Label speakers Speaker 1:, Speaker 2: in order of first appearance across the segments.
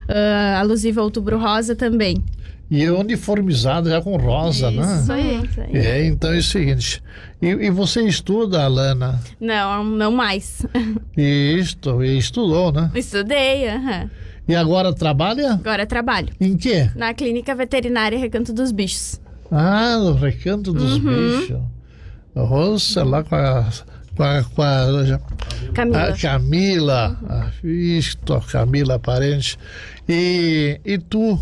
Speaker 1: alusiva ao Outubro Rosa também.
Speaker 2: E é uniformizado já com rosa, né?
Speaker 1: Isso aí.
Speaker 2: Então é o seguinte. E você estuda, Alana?
Speaker 1: Não mais.
Speaker 2: E estudou, né?
Speaker 1: Estudei,
Speaker 2: E agora trabalha?
Speaker 1: Agora trabalho.
Speaker 2: Em quê?
Speaker 1: Na Clínica Veterinária Recanto dos Bichos.
Speaker 2: No Recanto dos Bichos. Nossa, lá com a
Speaker 1: Camila.
Speaker 2: A Camila. Camila, parente. E tu?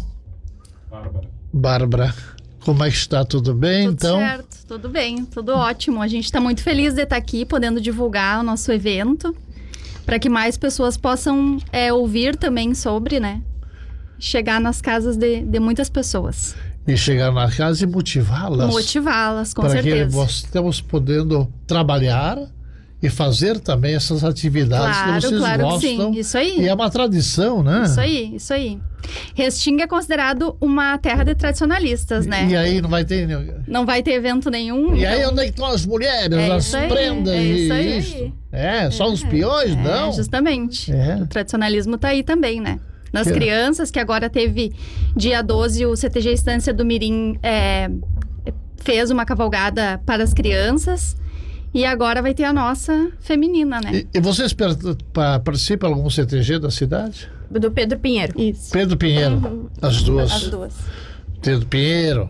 Speaker 2: Bárbara, como é que está? Tudo bem?
Speaker 3: Tudo certo, tudo bem, tudo ótimo. A gente está muito feliz de estar aqui, podendo divulgar o nosso evento, para que mais pessoas possam ouvir também sobre, né? Chegar nas casas de muitas pessoas.
Speaker 2: E chegar na casa e motivá-las.
Speaker 3: Motivá-las, com
Speaker 2: certeza. Para que nós estamos podendo trabalhar e fazer também essas atividades que vocês gostam.
Speaker 3: Que sim. Isso aí.
Speaker 2: E é uma tradição, né?
Speaker 3: Isso aí. Restinga é considerado uma terra de tradicionalistas, né?
Speaker 2: E aí não vai ter...
Speaker 3: Não vai ter evento nenhum.
Speaker 2: E aí onde é que estão as mulheres, as prendas e isso? Só os peões, não?
Speaker 3: Justamente. O tradicionalismo tá aí também, né? Nas crianças, que agora teve dia 12, o CTG Estância do Mirim fez uma cavalgada para as crianças. E agora vai ter a nossa feminina, né?
Speaker 2: E vocês participam de algum CTG da cidade?
Speaker 1: Do Pedro Pinheiro.
Speaker 3: Isso.
Speaker 2: Pedro Pinheiro. As duas. Pedro Pinheiro,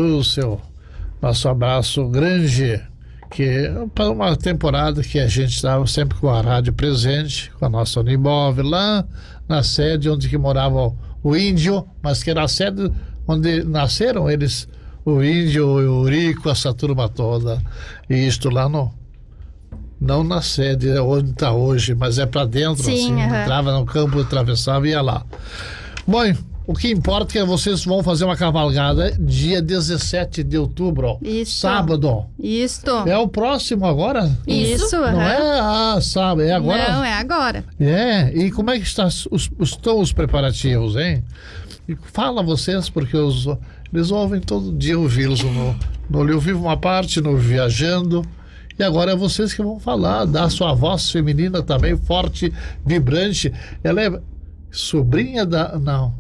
Speaker 2: nosso abraço grande, que para uma temporada que a gente estava sempre com a rádio presente, com a nossa Unimóvel, lá na sede onde que morava o Índio, mas que era a sede onde nasceram eles, o Índio, o Eurico, essa turma toda. E isto lá não na sede onde está hoje, mas é para dentro.
Speaker 3: Sim,
Speaker 2: assim, entrava no campo, atravessava e ia lá. Bom, o que importa é que vocês vão fazer uma cavalgada dia 17 de outubro.
Speaker 3: Isso.
Speaker 2: Sábado.
Speaker 3: Isso.
Speaker 2: É o próximo agora?
Speaker 3: Isso.
Speaker 2: Não é sábado, é agora?
Speaker 3: Não, é agora.
Speaker 2: E como é que estão os preparativos, hein? E fala vocês, porque eles ouvem todo dia ouvi-los no Eu Vivo Uma Parte, no Viajando. E agora é vocês que vão falar, dar sua voz feminina também, forte, vibrante. Ela é sobrinha da...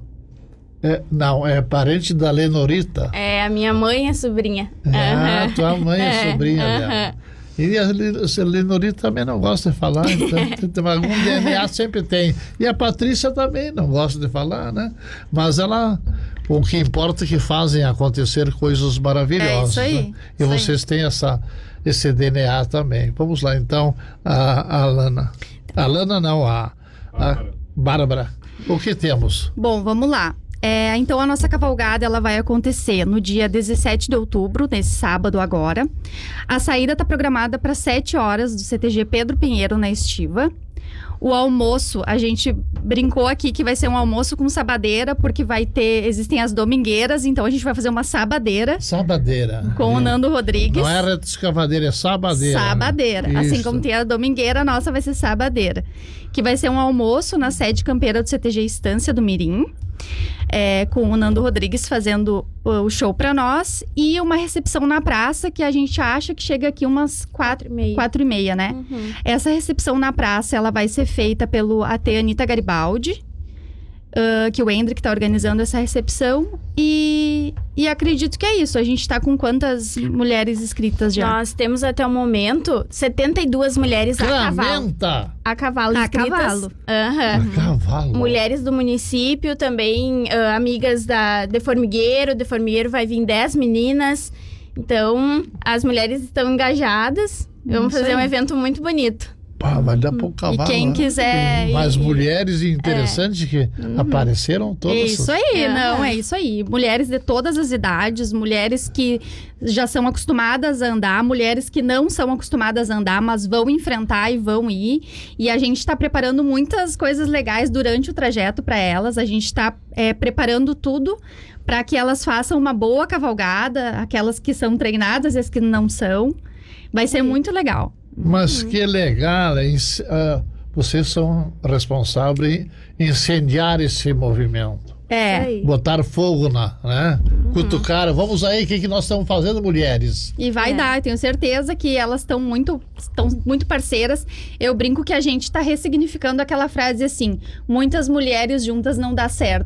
Speaker 2: Não, é parente da Lenorita.
Speaker 1: A minha mãe é sobrinha.
Speaker 2: Tua mãe é sobrinha dela. E a Lenorita também não gosta de falar, então algum DNA sempre tem. E a Patrícia também não gosta de falar, né? Mas o que importa é que fazem acontecer coisas maravilhosas.
Speaker 3: Isso aí.
Speaker 2: Né? E vocês têm esse DNA também. Vamos lá, então, a Alana. A Alana não, a Bárbara. O que temos?
Speaker 3: Bom, vamos lá. Então, a nossa cavalgada ela vai acontecer no dia 17 de outubro, nesse sábado agora. A saída está programada para 7 horas do CTG Pedro Pinheiro, na Estiva. O almoço, a gente brincou aqui que vai ser um almoço com sabadeira, porque existem as domingueiras, então a gente vai fazer uma sabadeira.
Speaker 2: Sabadeira.
Speaker 3: Com o Nando Rodrigues.
Speaker 2: Não é retroescavadeira, é sabadeira.
Speaker 3: Sabadeira.
Speaker 2: Né?
Speaker 3: Assim como tem a domingueira, a nossa vai ser sabadeira. Que vai ser um almoço na sede campeira do CTG Estância do Mirim. Com o Nando Rodrigues fazendo o show pra nós. E uma recepção na praça, que a gente acha que chega aqui umas 4h30, né?
Speaker 1: Uhum.
Speaker 3: Essa recepção na praça, ela vai ser feita pelo AT Anitta Garibaldi, que o Hendrick tá organizando essa recepção. E acredito que é isso. A gente tá com quantas mulheres inscritas já?
Speaker 1: Nós temos até o momento 72 mulheres a cavalo. A cavalo inscritas.
Speaker 3: A cavalo.
Speaker 1: Uhum.
Speaker 2: A cavalo.
Speaker 1: Mulheres do município também, amigas de Formigueiro. De Formigueiro vai vir 10 meninas. Então, as mulheres estão engajadas. Vamos fazer um evento muito bonito.
Speaker 2: Vai dar para o cavalo.
Speaker 3: E quem quiser...
Speaker 2: Mais mulheres interessantes que apareceram todas.
Speaker 3: Isso aí, é isso aí. Mulheres de todas as idades, mulheres que já são acostumadas a andar, mulheres que não são acostumadas a andar, mas vão enfrentar e vão ir. E a gente está preparando muitas coisas legais durante o trajeto para elas. A gente está preparando tudo para que elas façam uma boa cavalgada, aquelas que são treinadas e as que não são. Vai ser muito legal.
Speaker 2: Mas que legal, vocês são responsáveis em incendiar esse movimento. Botar fogo né? Cutucar, vamos aí, o que nós estamos fazendo, mulheres?
Speaker 3: E vai dar, eu tenho certeza que elas estão muito parceiras. Eu brinco que a gente está ressignificando aquela frase assim, muitas mulheres juntas não dá certo.